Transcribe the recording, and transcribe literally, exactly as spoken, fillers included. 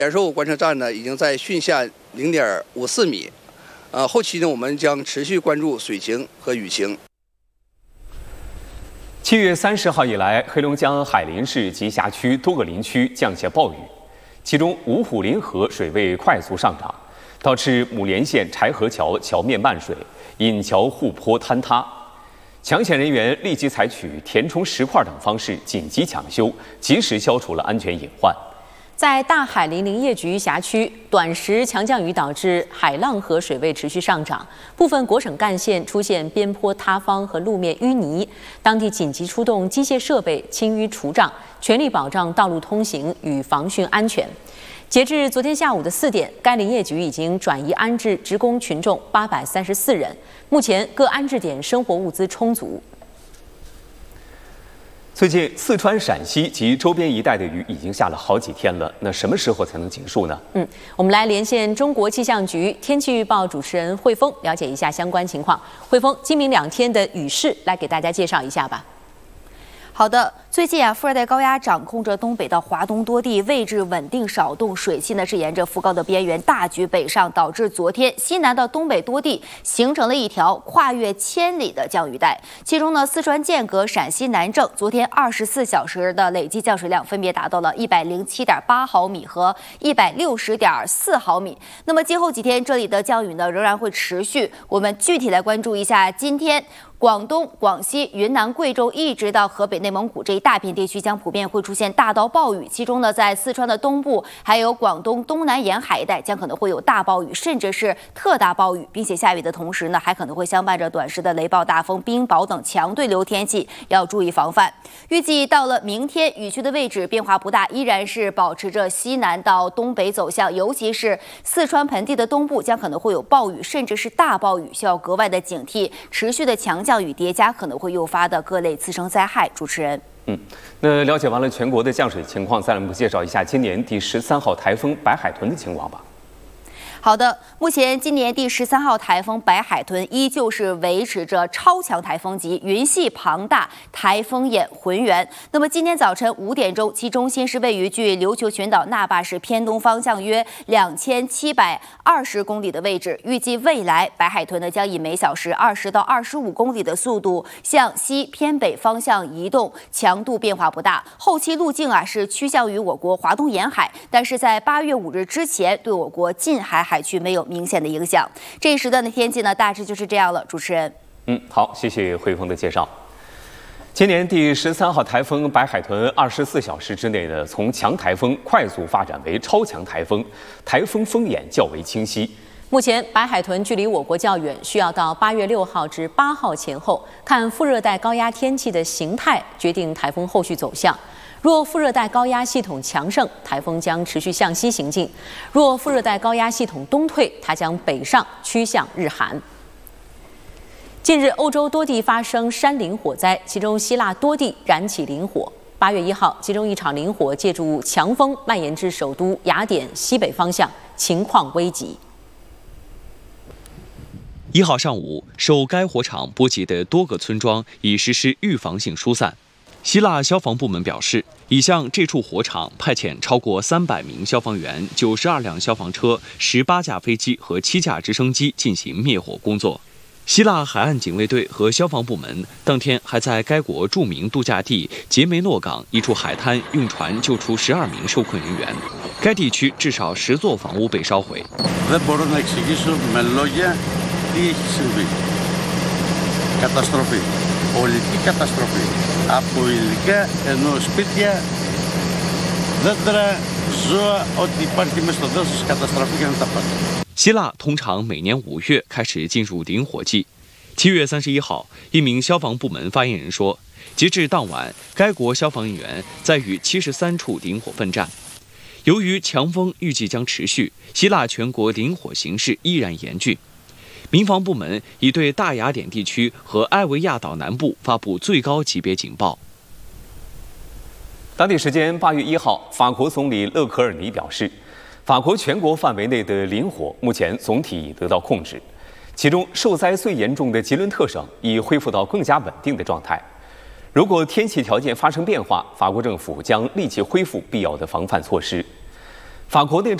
延寿观测站呢，已经在汛下零点五四米。呃，后期呢，我们将持续关注水情和雨情。 七月三十号以来，黑龙江海林市及辖区多个林区降下暴雨，其中五虎林河水位快速上涨，导致母连县柴河桥桥面漫水，引桥护坡坍塌。抢险人员立即采取填充石块等方式紧急抢修，及时消除了安全隐患。 在大海林林业局辖区，短时强降雨导致海浪河水位持续上涨，部分国省干线出现边坡塌方和路面淤泥，当地紧急出动机械设备清淤除障，全力保障道路通行与防汛安全。截至昨天下午的四点，该林业局已经转移安置职工群众八百三十四人，目前各安置点生活物资充足。 最近，四川、陕西及周边一带的雨已经下了好几天了，那什么时候才能结束呢？ 嗯，我们来连线中国气象局天气预报主持人汇丰，了解一下相关情况。汇丰，今明两天的雨势，来给大家介绍一下吧。 好的，最近啊，副热带高压掌控着东北到华东多地，位置稳定少动，水汽呢是沿着副高的边缘大举北上，导致昨天西南到东北多地形成了一条跨越千里的降雨带。其中呢，四川剑阁、陕西南郑昨天二十四小时的累计降水量分别达到了一百零七点八毫米和一百六十点四毫米。那么今后几天这里的降雨呢仍然会持续，我们具体来关注一下今天。广东、广西、云南、贵州一直到河北、内蒙古这一大片地区将普遍会出现大到暴雨，其中呢，在四川的东部还有广东东南沿海一带将可能会有大暴雨，甚至是特大暴雨，并且下雨的同时呢，还可能会相伴着短时的雷暴、大风、冰雹等强对流天气，要注意防范。预计到了明天，雨区的位置变化不大，依然是保持着西南到东北走向，尤其是四川盆地的东部将可能会有暴雨，甚至是大暴雨，需要格外的警惕。持续的强降雨叠加可能会诱发的各类次生灾害。主持人， 嗯，那了解完了全国的降水情况，再来我们介绍一下今年第十三号台风白海豚的情况吧。 好的，目前今年第十三号台风白海豚依旧是维持着超强台风级，云系庞大，台风眼浑圆。那么今天早晨五点钟，其中心是位于距琉球群岛那霸市偏东方向约两千七百二十公里的位置。预计未来白海豚呢将以每小时二十到二十五公里的速度向西偏北方向移动，强度变化不大。后期路径啊是趋向于我国华东沿海，但是在八月五日之前对我国近海海区没有明显的影响。这一时段的天气呢，大致就是这样了。主持人， 嗯，好，谢谢汇丰的介绍。今年第十三号台风白海豚二十四小时之内呢，从强台风快速发展为超强台风，台风风眼较为清晰。 目前白海豚距离我国较远，需要到八月六号至八号前后，看副热带高压天气的形态决定台风后续走向。若副热带高压系统强盛，台风将持续向西行进；若副热带高压系统东退，它将北上趋向日韩。近日，欧洲多地发生山林火灾，其中希腊多地燃起林火。八月一号，其中一场林火借助强风蔓延至首都雅典西北方向，情况危急。 一号上午，受该火场波及的多个村庄已实施预防性疏散。希腊消防部门表示，已向这处火场派遣超过三百名消防员、九十二辆消防车、十八架飞机和七架直升机进行灭火工作。希腊海岸警卫队和消防部门当天还在该国著名度假地杰梅诺港一处海滩用船救出十二名受困人员。该地区至少十座房屋被烧毁。 Πολιτική καταστροφή. Από υλικά ενώ σπίτια, δέντρα, ζώα, ό,τι υπάρχει μέσα στο δάσος καταστραφήκαν τα πάντα。 希腊通常每年五月开始进入林火季。七月三十一号，一名消防部门发言人说，截至当晚，该国消防人员在与七十三处林火奋战。由于强风预计将持续，希腊全国林火形势依然严峻。民防部门已对大雅典地区和埃维亚岛南部发布最高级别警报。 当地时间八月一号，法国总理勒克尔尼表示，法国全国范围内的林火目前总体已得到控制，其中受灾最严重的吉伦特省已恢复到更加稳定的状态。如果天气条件发生变化，法国政府将立即恢复必要的防范措施。 法国内